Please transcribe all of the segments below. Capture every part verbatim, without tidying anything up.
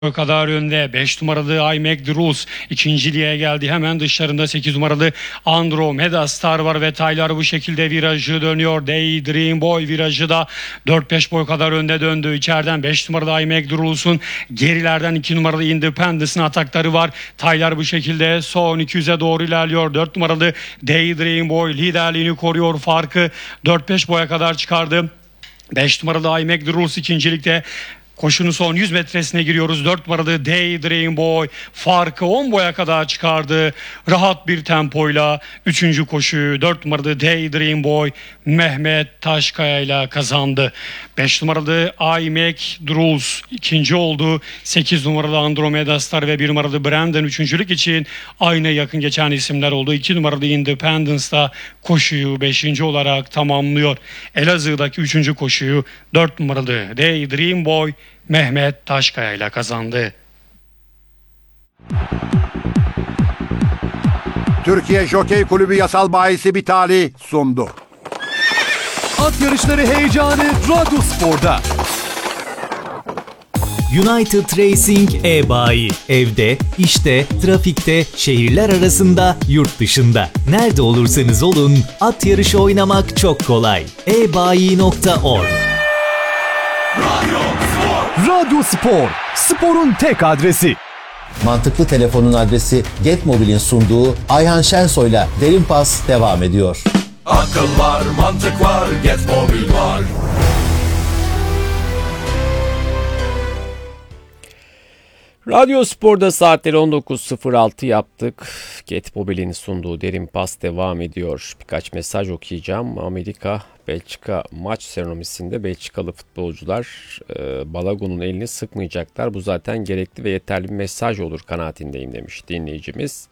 kadar önde. beş numaralı iMac Drews ikinciliğe geldi. Hemen dışlarında sekiz numaralı Andromeda Star var ve Tyler bu şekilde virajı dönüyor. Daydream Boy virajı da dört beş boy kadar önde döndü. İçeriden beş numaralı iMac Drews'un, gerilerden iki numaralı Independence'ın atakları var. Tyler bu şekilde son iki yüze doğru ilerliyor. dört numaralı Daydream Boy liderliğini koruyor. Farkı dört beş boya kadar çıkardı. beş numaralı iMac Drews ikincilikte. Koşunun son yüz metresine giriyoruz. dört numaralı Daydream Boy farkı on boya kadar çıkardı. Rahat bir tempoyla üçüncü koşuyu dört numaralı Daydream Boy Mehmet Taşkaya ile kazandı. beş numaralı iMac Drews ikinci oldu. sekiz numaralı Andromeda Star ve bir numaralı Brandon üçüncülük için aynı yakın geçen isimler oldu. iki numaralı Independence da koşuyu beşinci olarak tamamlıyor. Elazığ'daki üçüncü koşuyu dört numaralı Daydream Boy Mehmet Taşkaya ile kazandı. Türkiye Jokey Kulübü yasal bahisi Bitali sundu. At yarışları heyecanı Radyospor'da. United Racing e-bayi. Evde, işte, trafikte, şehirler arasında, yurt dışında. Nerede olursanız olun, at yarışı oynamak çok kolay. e bayi nokta org Radyo Spor, sporun tek adresi. Mantıklı Telefon'un adresi Getmobil'in sunduğu Ayhan Şensoy'la Derin Pas devam ediyor. Akıl var, mantık var, Getmobil var. Radyo Spor'da saatleri on dokuz sıfır altı yaptık. Getmobil'in sunduğu Derin Pas devam ediyor. Birkaç mesaj okuyacağım. Amerika Belçika maç seremonisinde Belçikalı futbolcular e, Balagun'un elini sıkmayacaklar. Bu zaten gerekli ve yeterli bir mesaj olur kanaatindeyim demiş dinleyicimiz.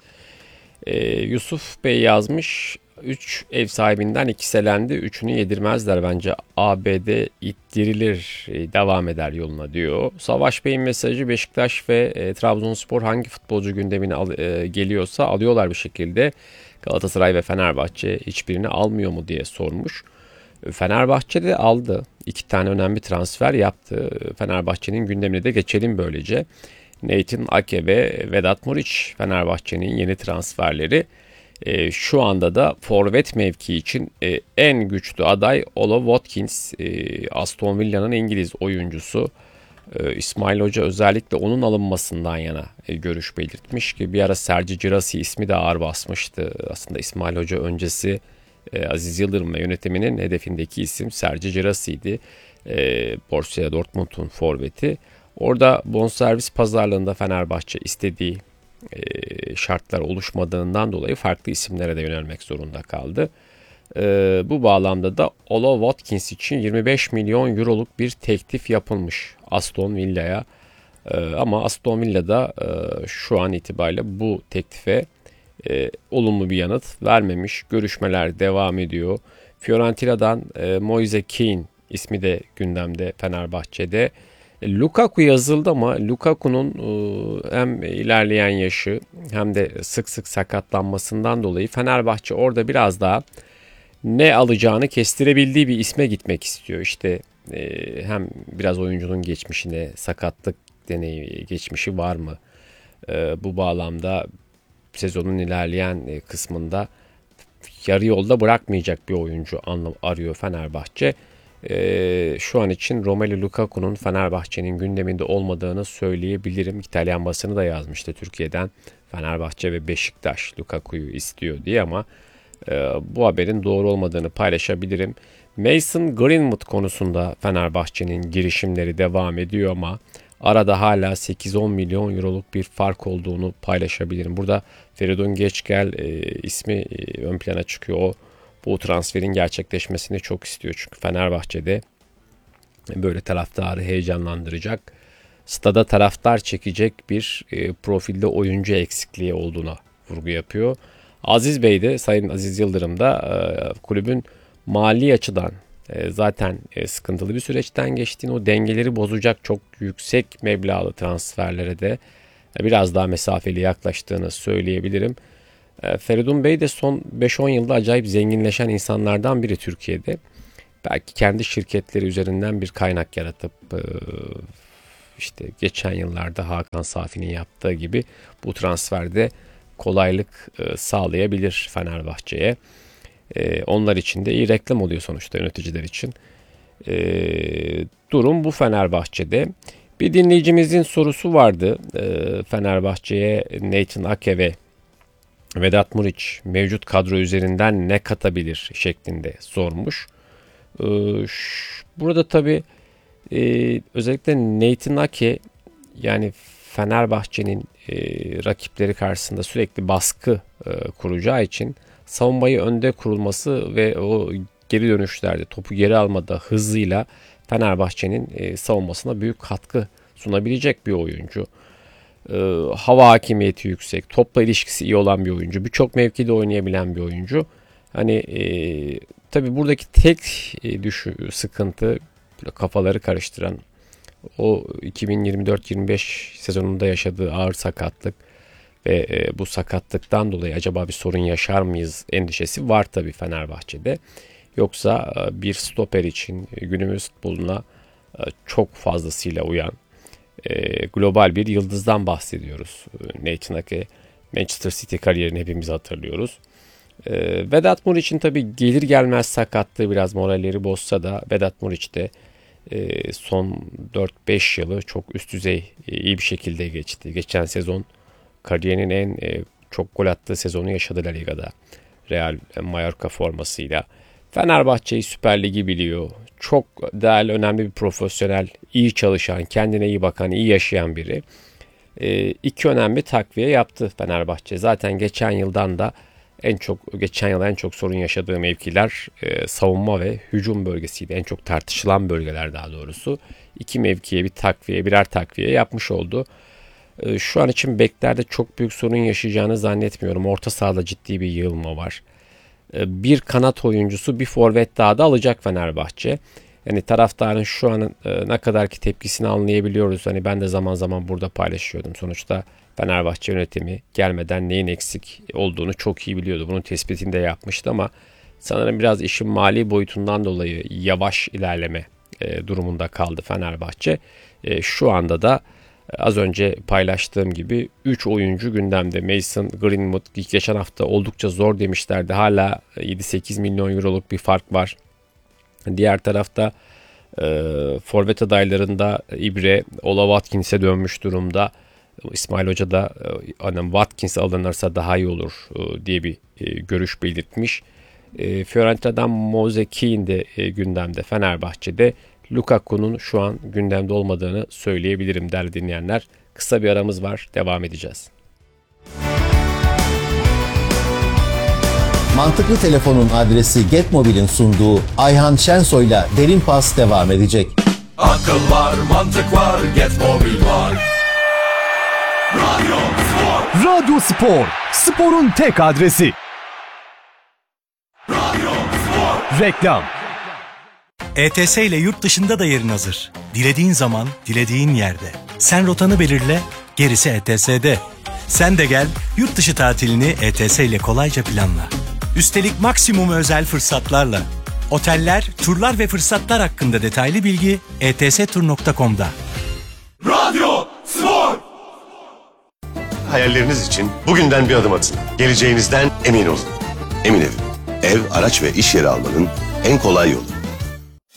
E, Yusuf Bey yazmış. üç ev sahibinden ikisi elendi. üçünü yedirmezler bence. A B D ittirilir, e, devam eder yoluna diyor. Savaş Bey'in mesajı Beşiktaş ve e, Trabzonspor hangi futbolcu gündemine al, e, geliyorsa alıyorlar bir şekilde. Galatasaray ve Fenerbahçe hiçbirini almıyor mu diye sormuş. Fenerbahçe de aldı. İki tane önemli transfer yaptı. Fenerbahçe'nin gündemine de geçelim böylece. Nathan Ake ve Vedat Muriç Fenerbahçe'nin yeni transferleri. E, şu anda da forvet mevkii için e, en güçlü aday Ola Watkins. E, Aston Villa'nın İngiliz oyuncusu. E, İsmail Hoca özellikle onun alınmasından yana e, görüş belirtmiş ki bir ara Sergi Girassi ismi de ağır basmıştı. Aslında İsmail Hoca öncesi e, Aziz Yıldırım ve yönetiminin hedefindeki isim Sergi Girassi'ydi. E, Borussia Dortmund'un forveti. Orada bonservis pazarlığında Fenerbahçe istediği e, şartlar oluşmadığından dolayı farklı isimlere de yönelmek zorunda kaldı. E, bu bağlamda da Ola Watkins için yirmi beş milyon euroluk bir teklif yapılmış Aston Villa'ya. E, ama Aston Villa'da e, şu an itibariyle bu teklife e, olumlu bir yanıt vermemiş. Görüşmeler devam ediyor. Fiorentina'dan e, Moise Kean ismi de gündemde Fenerbahçe'de. Lukaku yazıldı ama Lukaku'nun hem ilerleyen yaşı hem de sık sık sakatlanmasından dolayı Fenerbahçe orada biraz daha ne alacağını kestirebildiği bir isme gitmek istiyor. İşte hem biraz oyuncunun geçmişine, sakatlık deneyimi, geçmişi var mı? Bu bağlamda sezonun ilerleyen kısmında yarı yolda bırakmayacak bir oyuncu arıyor Fenerbahçe. Ee, şu an için Romelu Lukaku'nun Fenerbahçe'nin gündeminde olmadığını söyleyebilirim. İtalyan basını da yazmıştı Türkiye'den Fenerbahçe ve Beşiktaş Lukaku'yu istiyor diye ama e, bu haberin doğru olmadığını paylaşabilirim. Mason Greenwood konusunda Fenerbahçe'nin girişimleri devam ediyor ama arada hala sekiz on milyon euroluk bir fark olduğunu paylaşabilirim. Burada Feridun Geçgel e, ismi e, ön plana çıkıyor. O bu transferin gerçekleşmesini çok istiyor. Çünkü Fenerbahçe'de böyle taraftarı heyecanlandıracak, stada taraftar çekecek bir e, profilde oyuncu eksikliği olduğuna vurgu yapıyor. Aziz Bey de, Sayın Aziz Yıldırım da e, kulübün mali açıdan e, zaten e, sıkıntılı bir süreçten geçtiğini, o dengeleri bozacak çok yüksek meblağlı transferlere de e, biraz daha mesafeli yaklaştığını söyleyebilirim. Feridun Bey de son beş on yılda acayip zenginleşen insanlardan biri Türkiye'de. Belki kendi şirketleri üzerinden bir kaynak yaratıp işte geçen yıllarda Hakan Safi'nin yaptığı gibi bu transferde kolaylık e, sağlayabilir Fenerbahçe'ye. E, onlar için de iyi reklam oluyor sonuçta, yöneticiler için. E, durum bu Fenerbahçe'de. Bir dinleyicimizin sorusu vardı. E, Fenerbahçe'ye Nathan Ake ve Vedat Muriç mevcut kadro üzerinden ne katabilir şeklinde sormuş. E, ş- burada tabii e, özellikle Nathan Ake, yani Fenerbahçe'nin e, rakipleri karşısında sürekli baskı e, kuracağı için savunmayı önde kurulması ve o geri dönüşlerde topu geri almada hızıyla Fenerbahçe'nin e, savunmasına büyük katkı sunabilecek bir oyuncu. E, hava hakimiyeti yüksek, topla ilişkisi iyi olan bir oyuncu, birçok mevkide oynayabilen bir oyuncu. Hani e, tabii buradaki tek e, düşü, sıkıntı, kafaları karıştıran o iki bin yirmi dört yirmi beş sezonunda yaşadığı ağır sakatlık ve e, bu sakatlıktan dolayı acaba bir sorun yaşar mıyız endişesi var tabii Fenerbahçe'de. Yoksa e, bir stoper için e, günümüz futboluna e, çok fazlasıyla uyan e, global bir yıldızdan bahsediyoruz. E, Nathan Ake, Manchester City kariyerini hepimiz hatırlıyoruz. E, Vedat Muriç'in tabii gelir gelmez sakatlığı biraz moralleri bozsa da Vedat Muriç de e, son dört beş yılı çok üst düzey e, iyi bir şekilde geçti. Geçen sezon kariyerinin en e, çok gol attığı sezonu yaşadı La Liga'da. Real Mallorca formasıyla. Fenerbahçe'yi, Süper Lig'i biliyor. Çok değerli, önemli bir profesyonel, iyi çalışan, kendine iyi bakan, iyi yaşayan biri. E, iki önemli takviye yaptı Fenerbahçe. Zaten geçen yıldan da en çok geçen yıl en çok sorun yaşadığı mevkiler e, savunma ve hücum bölgesiydi. En çok tartışılan bölgeler daha doğrusu. İki mevkiye bir takviye, birer takviye yapmış oldu. E, şu an için beklerde çok büyük sorun yaşayacağını zannetmiyorum. Orta sahada ciddi bir yığılma var. E, bir kanat oyuncusu, bir forvet daha da alacak Fenerbahçe. Yani taraftarın şu an e, ne kadarki tepkisini anlayabiliyoruz. Hani ben de zaman zaman burada paylaşıyordum. Sonuçta Fenerbahçe yönetimi gelmeden neyin eksik olduğunu çok iyi biliyordu. Bunun tespitini de yapmıştı ama sanırım biraz işin mali boyutundan dolayı yavaş ilerleme e, durumunda kaldı Fenerbahçe. E, şu anda da e, az önce paylaştığım gibi üç oyuncu gündemde. Mason Greenwood geçen hafta oldukça zor demişlerdi. Hala yedi sekiz milyon euroluk bir fark var. Diğer tarafta e, forvet adaylarında İbre, Ola Watkins'e dönmüş durumda. İsmail Hoca da hani Watkins alınırsa daha iyi olur diye bir görüş belirtmiş. Fiorentina'dan Moise Kean de gündemde Fenerbahçe'de. Lukaku'nun şu an gündemde olmadığını söyleyebilirim değerli dinleyenler. Kısa bir aramız var, devam edeceğiz. Mantıklı Telefon'un adresi Getmobil'in sunduğu Ayhan Şensoy'la Derin Pas devam edecek. Akıl var, mantık var, Get Mobil var. Radyo Spor. Radyo Spor, sporun tek adresi. Radyo Spor. Reklam. E T S ile yurt dışında da yerin hazır. Dilediğin zaman, dilediğin yerde. Sen rotanı belirle, gerisi E T S'de. Sen de gel, yurt dışı tatilini E T S ile kolayca planla. Üstelik maksimum özel fırsatlarla. Oteller, turlar ve fırsatlar hakkında detaylı bilgi e t s tur nokta com'da. Radyo Spor. Hayalleriniz için bugünden bir adım atın. Geleceğinizden emin olun. Emin Ev. Ev, araç ve iş yeri almanın en kolay yolu.